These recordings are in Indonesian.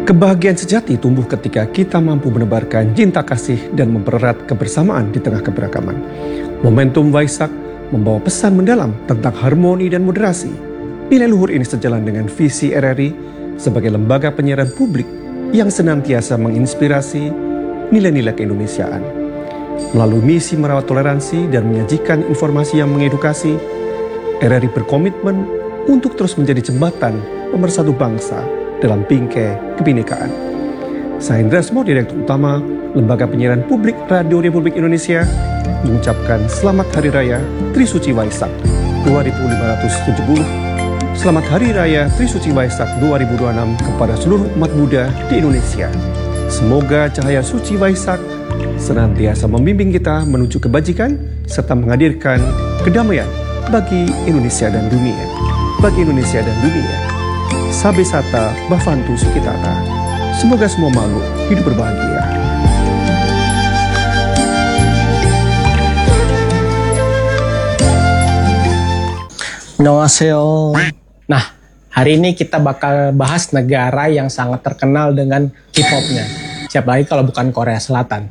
Kebahagiaan sejati tumbuh ketika kita mampu menebarkan cinta kasih dan mempererat kebersamaan di tengah keberagaman. Momentum Waisak membawa pesan mendalam tentang harmoni dan moderasi. Nilai luhur ini sejalan dengan visi RRI sebagai lembaga penyiaran publik yang senantiasa menginspirasi nilai-nilai keindonesiaan. Melalui misi merawat toleransi dan menyajikan informasi yang mengedukasi, RRI berkomitmen untuk terus menjadi jembatan pemersatu bangsa dalam bingkai kebinekaan. Saya Indra Smo, Direktur Utama Lembaga Penyiaran Publik Radio Republik Indonesia, mengucapkan Selamat Hari Raya Trisuci Waisak 2570. Selamat Hari Raya Trisuci Waisak 2026 kepada seluruh umat Buddha di Indonesia. Semoga cahaya suci Waisak senantiasa membimbing kita menuju kebajikan serta menghadirkan kedamaian bagi Indonesia dan dunia. Bagi Indonesia dan dunia. Sabe Sata Bavantu Sukitata. Semoga semua makhluk hidup berbahagia. Annyeonghaseyo. Nah, hari ini kita bakal bahas negara yang sangat terkenal dengan K-popnya. Siapa lagi kalau bukan Korea Selatan.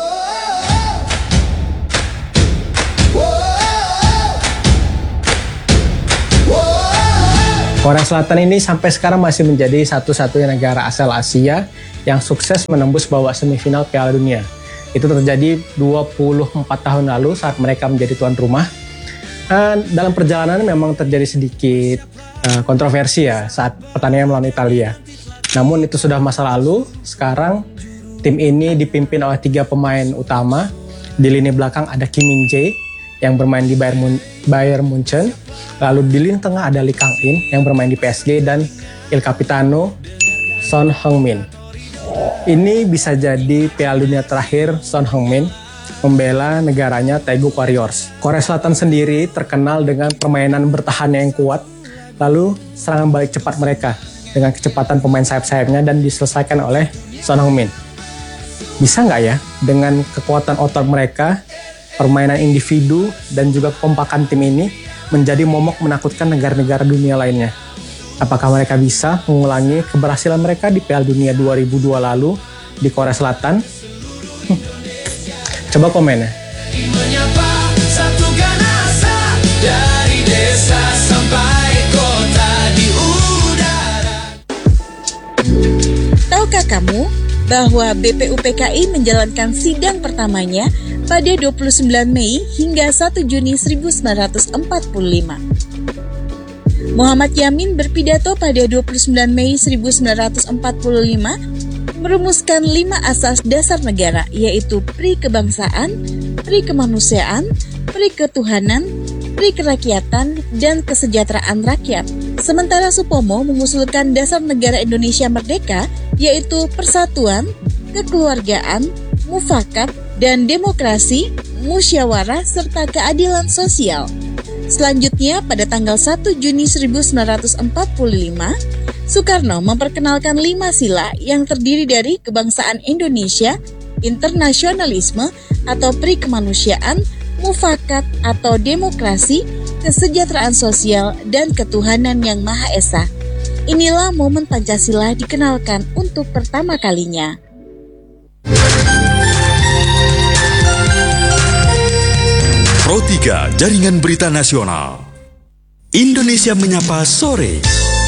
Korea Selatan ini sampai sekarang masih menjadi satu-satunya negara asal Asia yang sukses menembus babak semifinal Piala Dunia. Itu terjadi 24 tahun lalu saat mereka menjadi tuan rumah. Dalam perjalanan memang terjadi sedikit kontroversi ya saat pertandingan melawan Italia. Namun itu sudah masa lalu. Sekarang tim ini dipimpin oleh 3 pemain utama. Di lini belakang ada Kim Min-jae yang bermain di Bayern Munchen. Lalu di lini tengah ada Lee Kang-in yang bermain di PSG dan Il Capitano Son Heung-min. Ini bisa jadi Piala Dunia terakhir Son Heung-min membela negaranya Taeguk Warriors. Korea Selatan sendiri terkenal dengan permainan bertahan yang kuat, lalu serangan balik cepat mereka dengan kecepatan pemain sayap-sayapnya dan diselesaikan oleh Son Heung-min. Bisa nggak ya dengan kekuatan otot mereka, permainan individu dan juga kekompakan tim ini menjadi momok menakutkan negara-negara dunia lainnya? Apakah mereka bisa mengulangi keberhasilan mereka di Piala Dunia 2002 lalu di Korea Selatan? Coba komen ya. Menyapa satu ganasa dari desa sampai kota di udara. Tahukah kamu bahwa BPUPKI menjalankan sidang pertamanya pada 29 Mei hingga 1 Juni 1945. Muhammad Yamin berpidato pada 29 Mei 1945 merumuskan 5 asas dasar negara, yaitu pri kebangsaan, pri kemanusiaan, pri ketuhanan, pri kerakyatan, dan kesejahteraan rakyat. Sementara Supomo mengusulkan dasar negara Indonesia merdeka, yaitu persatuan, kekeluargaan, mufakat, dan demokrasi, musyawarah, serta keadilan sosial. Selanjutnya, pada tanggal 1 Juni 1945, Soekarno memperkenalkan 5 sila yang terdiri dari kebangsaan Indonesia, internasionalisme atau pri kemanusiaan, mufakat atau demokrasi, kesejahteraan sosial, dan ketuhanan yang Maha Esa. Inilah momen Pancasila dikenalkan untuk pertama kalinya. Pro 3 Jaringan Berita Nasional Indonesia Menyapa Sore.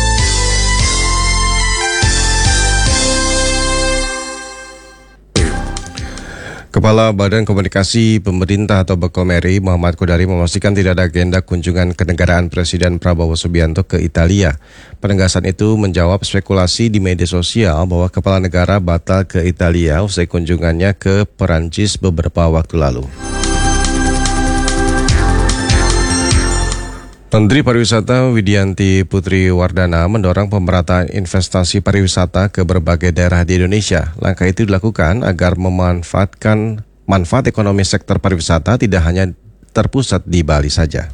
Kepala Badan Komunikasi Pemerintah atau Bakomeri Muhammad Kodari memastikan tidak ada agenda kunjungan kenegaraan Presiden Prabowo Subianto ke Italia. Penegasan itu menjawab spekulasi di media sosial bahwa kepala negara batal ke Italia usai kunjungannya ke Perancis beberapa waktu lalu. Menteri Pariwisata Widianti Putri Wardana mendorong pemerataan investasi pariwisata ke berbagai daerah di Indonesia. Langkah itu dilakukan agar memanfaatkan manfaat ekonomi sektor pariwisata tidak hanya terpusat di Bali saja.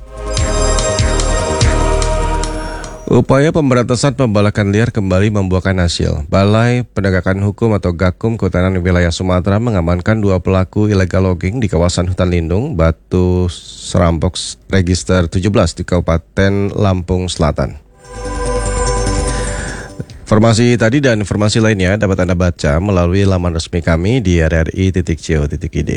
Upaya pemberantasan pembalakan liar kembali membuahkan hasil. Balai Penegakan Hukum atau Gakum Kehutanan Wilayah Sumatera mengamankan 2 pelaku illegal logging di kawasan hutan lindung Batu Serampok Register 17 di Kabupaten Lampung Selatan. Informasi tadi dan informasi lainnya dapat Anda baca melalui laman resmi kami di rri.co.id.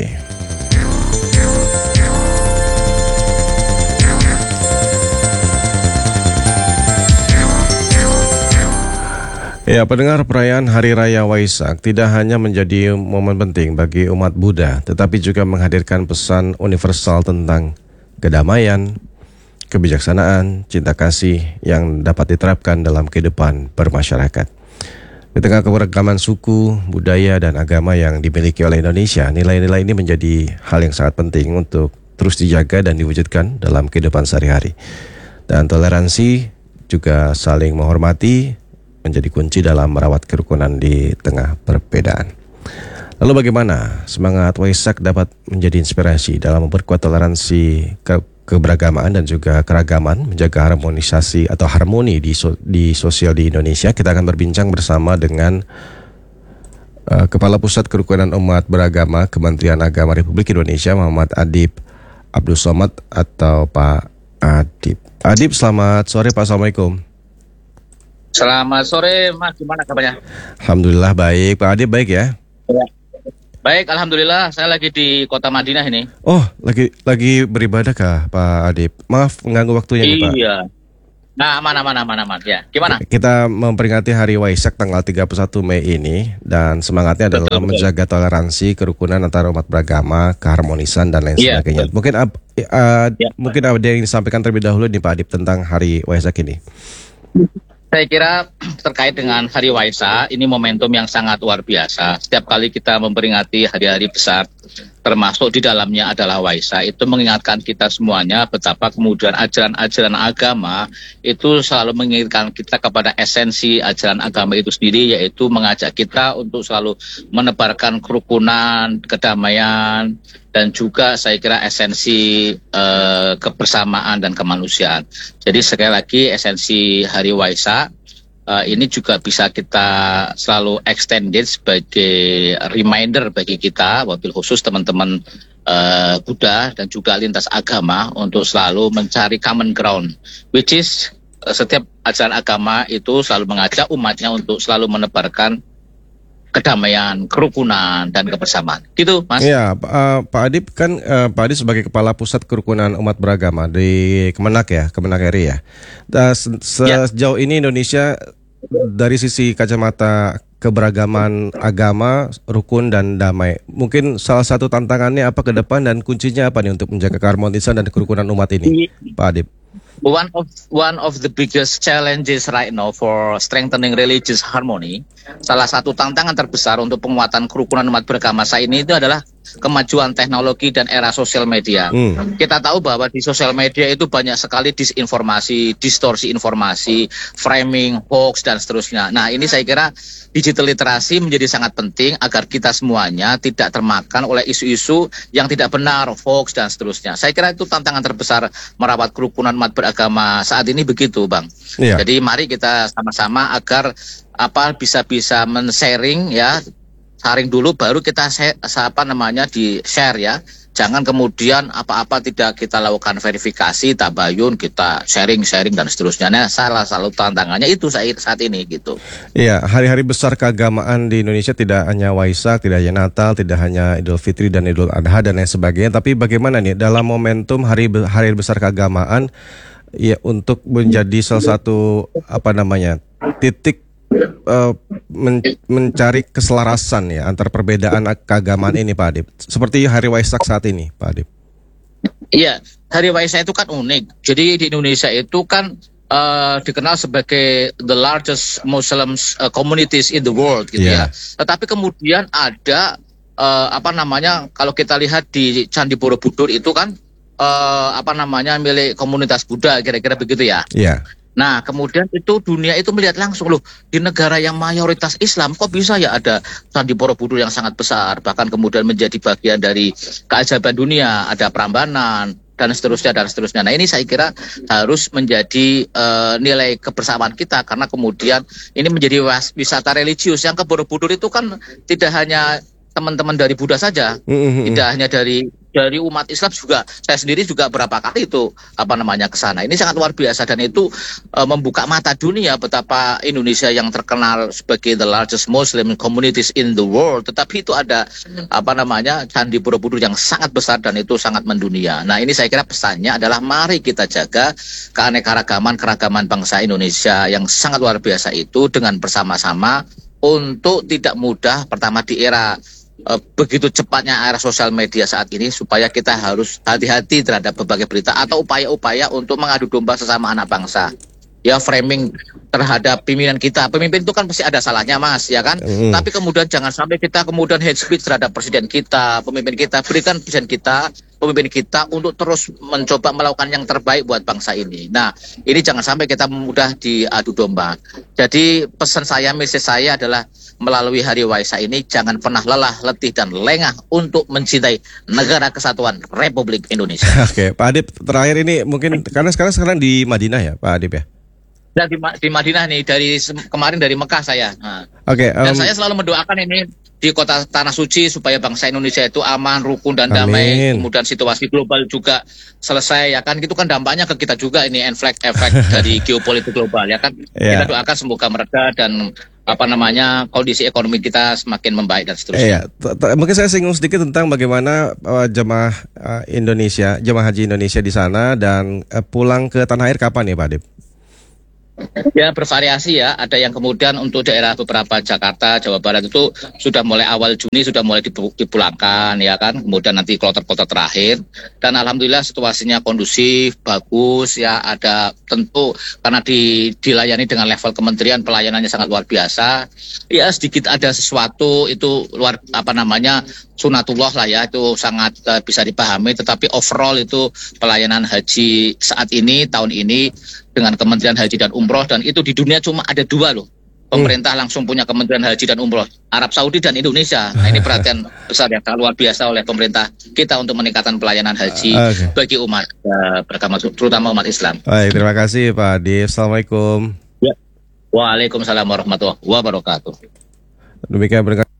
Ya, pendengar, perayaan Hari Raya Waisak tidak hanya menjadi momen penting bagi umat Buddha, tetapi juga menghadirkan pesan universal tentang kedamaian, kebijaksanaan, cinta kasih yang dapat diterapkan dalam kehidupan bermasyarakat. Di tengah keberagaman suku, budaya, dan agama yang dimiliki oleh Indonesia, nilai-nilai ini menjadi hal yang sangat penting untuk terus dijaga dan diwujudkan dalam kehidupan sehari-hari. Dan toleransi juga saling menghormati menjadi kunci dalam merawat kerukunan di tengah perbedaan. Lalu bagaimana semangat Waisak dapat menjadi inspirasi dalam memperkuat toleransi keberagaman dan juga keragaman, menjaga harmonisasi atau harmoni di sosial di Indonesia? Kita akan berbincang bersama dengan Kepala Pusat Kerukunan Umat Beragama Kementerian Agama Republik Indonesia, Muhammad Adib Abdul Somad atau Pak Adib. Adib, selamat sore Pak. Assalamualaikum. Selamat sore Mas, gimana kabarnya? Alhamdulillah baik. Pak Adib baik ya? Ya. Baik, alhamdulillah. Saya lagi di Kota Madinah ini. Oh, lagi beribadah kah Pak Adib? Maaf mengganggu waktunya nih Pak. Iya. Nah, aman. Ya, gimana? Kita memperingati Hari Waisak tanggal 31 Mei ini, dan semangatnya adalah Betul. menjaga toleransi, kerukunan antara umat beragama, keharmonisan dan lain Iya, sebagainya. betul. Mungkin ada yang disampaikan terlebih dahulu nih Pak Adib tentang Hari Waisak ini. Saya kira terkait dengan Hari Waisak, ini momentum yang sangat luar biasa. Setiap kali kita memperingati hari-hari besar, termasuk di dalamnya adalah Waisak, itu mengingatkan kita semuanya betapa kemudian ajaran-ajaran agama itu selalu mengingatkan kita kepada esensi ajaran agama itu sendiri, yaitu mengajak kita untuk selalu menebarkan kerukunan, kedamaian, dan juga saya kira esensi kebersamaan dan kemanusiaan. Jadi sekali lagi esensi Hari Waisak ini juga bisa kita selalu extended sebagai reminder bagi kita, wabil khusus teman-teman Buddha dan juga lintas agama untuk selalu mencari common ground, which is setiap ajaran agama itu selalu mengajak umatnya untuk selalu menebarkan kedamaian, kerukunan, dan kebersamaan. Gitu, Mas. Iya, Pak Adib kan Pak Adib sebagai Kepala Pusat Kerukunan Umat Beragama di Kemenak RI ya. Sejauh ini Indonesia dari sisi kacamata keberagaman agama, rukun dan damai, mungkin salah satu tantangannya apa ke depan dan kuncinya apa nih untuk menjaga keharmonisan dan kerukunan umat ini, Pak Adib? One of the biggest challenges right now for strengthening religious harmony, salah satu tantangan terbesar untuk penguatan kerukunan umat beragama saat ini itu adalah kemajuan teknologi dan era sosial media. Kita tahu bahwa di sosial media itu banyak sekali disinformasi, distorsi informasi, framing, hoax, dan seterusnya. Nah, ini saya kira digital literasi menjadi sangat penting agar kita semuanya tidak termakan oleh isu-isu yang tidak benar, hoax, dan seterusnya. Saya kira itu tantangan terbesar merawat kerukunan umat beragama saat ini, begitu, Bang. Iya. Jadi mari kita sama-sama agar bisa men-sharing ya. Sharing dulu baru kita di share ya. Jangan kemudian apa-apa tidak kita lakukan verifikasi, tabayun, kita sharing dan seterusnya. Nah, salah satu tantangannya itu saat ini gitu. Iya, hari-hari besar keagamaan di Indonesia tidak hanya Waisak, tidak hanya Natal, tidak hanya Idul Fitri dan Idul Adha dan lain sebagainya. Tapi bagaimana nih dalam momentum hari besar keagamaan ya untuk menjadi salah satu titik mencari keselarasan ya antar perbedaan keagamaan ini, Pak Adib. Seperti Hari Waisak saat ini, Pak Adib. Iya, Hari Waisak itu kan unik. Jadi di Indonesia itu kan dikenal sebagai the largest Muslim communities in the world gitu ya. Tetapi kemudian ada kalau kita lihat di Candi Borobudur itu kan milik komunitas Buddha, kira-kira begitu ya. Iya. Nah, kemudian itu dunia itu melihat langsung, loh, di negara yang mayoritas Islam kok bisa ya ada Candi Borobudur yang sangat besar, bahkan kemudian menjadi bagian dari keajaiban dunia, ada Prambanan dan seterusnya. Nah, ini saya kira harus menjadi nilai kebersamaan kita, karena kemudian ini menjadi wisata religius. Yang ke Borobudur itu kan tidak hanya teman-teman dari Buddha saja, tidak hanya dari dari umat Islam juga, saya sendiri juga berapa kali itu ke sana. Ini sangat luar biasa dan itu membuka mata dunia betapa Indonesia yang terkenal sebagai the largest Muslim communities in the world, tetapi itu ada Candi Borobudur yang sangat besar dan itu sangat mendunia. Nah, ini saya kira pesannya adalah mari kita jaga keragaman bangsa Indonesia yang sangat luar biasa itu dengan bersama-sama untuk tidak mudah pertama di era begitu cepatnya era sosial media saat ini, supaya kita harus hati-hati terhadap berbagai berita atau upaya-upaya untuk mengadu domba sesama anak bangsa. Ya, framing terhadap pimpinan kita. Pemimpin itu kan pasti ada salahnya, Mas, ya kan? Tapi kemudian jangan sampai kita kemudian hate speech terhadap presiden kita, pemimpin kita. Berikan pemimpin kita untuk terus mencoba melakukan yang terbaik buat bangsa ini. Nah, ini jangan sampai kita mudah diadu domba. Jadi pesan saya, message saya adalah melalui Hari Waisak ini jangan pernah lelah, letih, dan lengah untuk mencintai Negara Kesatuan Republik Indonesia. Oke, Pak Adib, terakhir ini mungkin karena sekarang di Madinah ya, Pak Adib ya? Dan di Madinah nih, kemarin dari Mekah saya. Nah. Oke. Dan saya selalu mendoakan ini di kota Tanah Suci supaya bangsa Indonesia itu aman, rukun, dan damai. Amin. Kemudian situasi global juga selesai, ya kan? Itu kan dampaknya ke kita juga ini efek dari geopolitik global, ya kan? Yeah. Kita doakan semoga mereda dan kondisi ekonomi kita semakin membaik dan seterusnya. Mungkin saya singgung sedikit tentang bagaimana jemaah haji Indonesia di sana dan pulang ke tanah air kapan ya, Pak Adib? Ya, bervariasi ya. Ada yang kemudian untuk daerah beberapa Jakarta, Jawa Barat itu sudah mulai awal Juni sudah mulai dipulangkan, ya kan. Kemudian nanti kloter-kloter terakhir. Dan alhamdulillah situasinya kondusif, bagus ya. Ada tentu karena dilayani dengan level kementerian, pelayanannya sangat luar biasa. Ya, sedikit ada sesuatu itu sunatullah lah ya, itu sangat bisa dipahami. Tetapi overall itu pelayanan haji saat ini, tahun ini dengan Kementerian Haji dan Umroh, dan itu di dunia cuma ada 2 loh. Pemerintah langsung punya Kementerian Haji dan Umroh, Arab Saudi dan Indonesia. Nah, ini perhatian besar yang sangat luar biasa oleh pemerintah kita untuk meningkatkan pelayanan haji bagi umat beragama, terutama umat Islam. Baik, terima kasih Pak Adib. Assalamualaikum. Ya. Waalaikumsalam warahmatullahi wabarakatuh. Demikian